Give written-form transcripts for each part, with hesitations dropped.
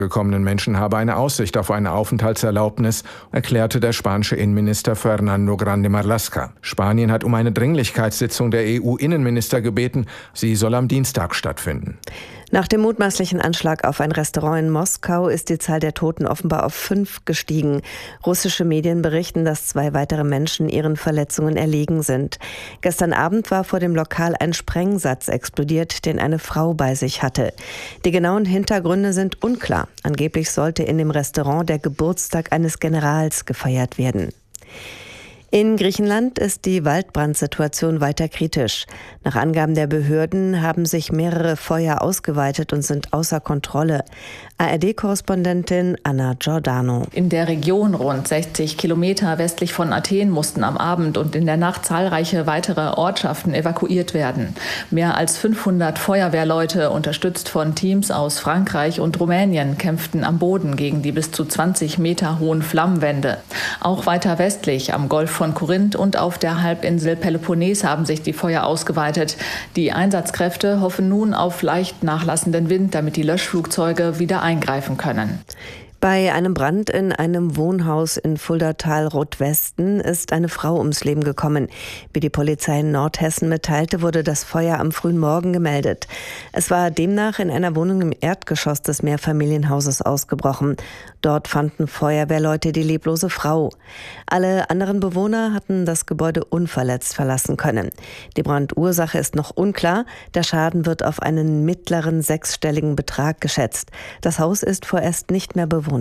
gekommenen Menschen habe eine Aussicht auf eine Aufenthaltserlaubnis, erklärte der spanische Innenminister Fernando Grande Marlaska. Spanien hat um eine Dringlichkeitssitzung der EU-Innenminister gebeten. Sie soll am Dienstag stattfinden. Nach dem mutmaßlichen Anschlag auf ein Restaurant in Moskau ist die Zahl der Toten offenbar auf 5 gestiegen. Russische Medien berichten, dass 2 weitere Menschen ihren Verletzungen erlegen sind. Gestern Abend war vor dem Lokal ein Sprengsatz explodiert, den eine Frau bei sich hatte. Die genauen Hintergründe sind unklar. Angeblich sollte in dem Restaurant der Geburtstag eines Generals gefeiert werden. In Griechenland ist die Waldbrandsituation weiter kritisch. Nach Angaben der Behörden haben sich mehrere Feuer ausgeweitet und sind außer Kontrolle. ARD-Korrespondentin Anna Giordano. In der Region rund 60 Kilometer westlich von Athen mussten am Abend und in der Nacht zahlreiche weitere Ortschaften evakuiert werden. Mehr als 500 Feuerwehrleute, unterstützt von Teams aus Frankreich und Rumänien, kämpften am Boden gegen die bis zu 20 Meter hohen Flammenwände. Auch weiter westlich am Golf von Korinth und auf der Halbinsel Peloponnes haben sich die Feuer ausgeweitet. Die Einsatzkräfte hoffen nun auf leicht nachlassenden Wind, damit die Löschflugzeuge wieder eingreifen können. Bei einem Brand in einem Wohnhaus in Fuldatal-Rotwesten ist eine Frau ums Leben gekommen. Wie die Polizei in Nordhessen mitteilte, wurde das Feuer am frühen Morgen gemeldet. Es war demnach in einer Wohnung im Erdgeschoss des Mehrfamilienhauses ausgebrochen. Dort fanden Feuerwehrleute die leblose Frau. Alle anderen Bewohner hatten das Gebäude unverletzt verlassen können. Die Brandursache ist noch unklar. Der Schaden wird auf einen mittleren 6-stelligen Betrag geschätzt. Das Haus ist vorerst nicht mehr bewohnbar.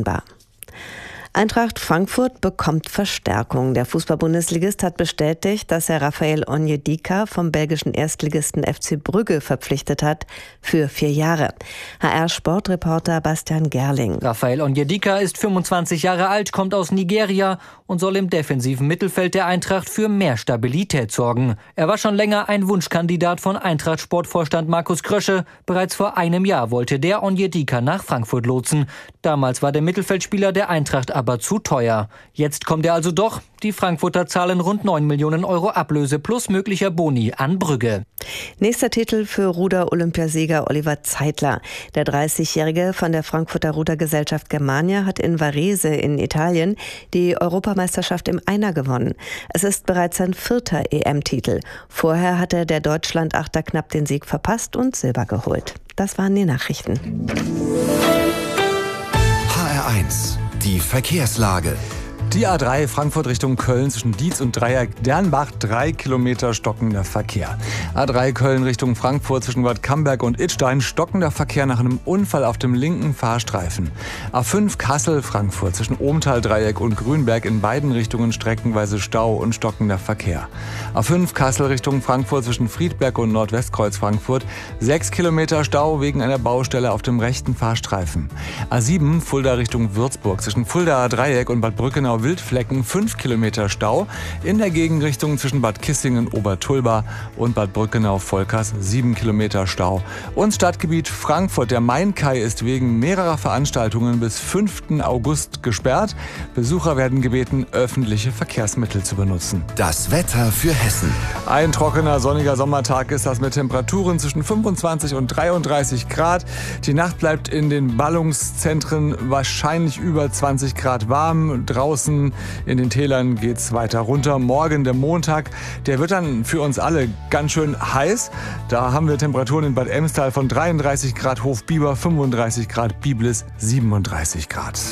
Eintracht Frankfurt bekommt Verstärkung. Der Fußball-Bundesligist hat bestätigt, dass er Raphael Onyedika vom belgischen Erstligisten FC Brügge verpflichtet hat für 4 Jahre. HR-Sportreporter Bastian Gerling. Raphael Onyedika ist 25 Jahre alt, kommt aus Nigeria und soll im defensiven Mittelfeld der Eintracht für mehr Stabilität sorgen. Er war schon länger ein Wunschkandidat von Eintracht-Sportvorstand Markus Krösche. Bereits vor einem Jahr wollte der Onyedika nach Frankfurt lotsen. Damals war der Mittelfeldspieler der Eintracht aber zu teuer. Jetzt kommt er also doch. Die Frankfurter zahlen rund 9 Millionen Euro Ablöse plus möglicher Boni an Brügge. Nächster Titel für Ruder-Olympiasieger Oliver Zeitler. Der 30-Jährige von der Frankfurter Rudergesellschaft Germania hat in Varese in Italien die Europameisterschaft im Einer gewonnen. Es ist bereits sein 4. EM-Titel. Vorher hatte der Deutschland-Achter knapp den Sieg verpasst und Silber geholt. Das waren die Nachrichten. HR1, die Verkehrslage. Die A3 Frankfurt Richtung Köln zwischen Dietz und Dreieck-Dernbach 3 Kilometer stockender Verkehr. A3 Köln Richtung Frankfurt zwischen Bad Camberg und Idstein stockender Verkehr nach einem Unfall auf dem linken Fahrstreifen. A5 Kassel Frankfurt zwischen Ohmtal-Dreieck und Grünberg in beiden Richtungen streckenweise Stau und stockender Verkehr. A5 Kassel Richtung Frankfurt zwischen Friedberg und Nordwestkreuz Frankfurt 6 Kilometer Stau wegen einer Baustelle auf dem rechten Fahrstreifen. A7 Fulda Richtung Würzburg zwischen Fuldaer Dreieck und Bad Brückenau Wildflecken 5 Kilometer Stau. In der Gegenrichtung zwischen Bad Kissingen Obertulba und Bad Brückenau-Volkers 7 Kilometer Stau. Und Stadtgebiet Frankfurt. Der Mainkai ist wegen mehrerer Veranstaltungen bis 5. August gesperrt. Besucher werden gebeten, öffentliche Verkehrsmittel zu benutzen. Das Wetter für Hessen. Ein trockener, sonniger Sommertag ist das mit Temperaturen zwischen 25 und 33 Grad. Die Nacht bleibt in den Ballungszentren wahrscheinlich über 20 Grad warm. Draußen in den Tälern geht's weiter runter. Morgen, der Montag, der wird dann für uns alle ganz schön heiß. Da haben wir Temperaturen in Bad Emstal von 33 Grad, Hofbieber 35 Grad, Biblis 37 Grad.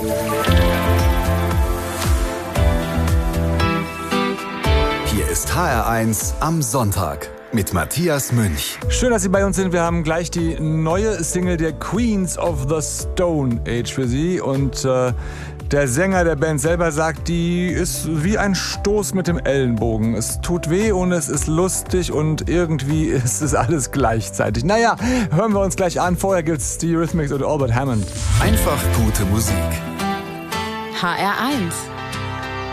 Hier ist HR1 am Sonntag mit Matthias Münch. Schön, dass Sie bei uns sind. Wir haben gleich die neue Single der Queens of the Stone Age für Sie. Und der Sänger der Band selber sagt, die ist wie ein Stoß mit dem Ellenbogen. Es tut weh und es ist lustig und irgendwie ist es alles gleichzeitig. Naja, hören wir uns gleich an. Vorher gibt's die Eurythmics und Albert Hammond. Einfach gute Musik. HR1